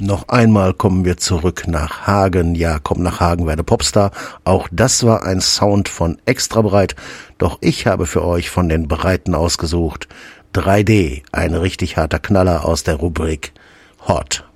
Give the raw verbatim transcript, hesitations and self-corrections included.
Noch einmal kommen wir zurück nach Hagen. Ja, komm nach Hagen, werde Popstar. Auch das war ein Sound von Extra Breit. Doch ich habe für euch von den Breiten ausgesucht drei D, ein richtig harter Knaller aus der Rubrik Hot.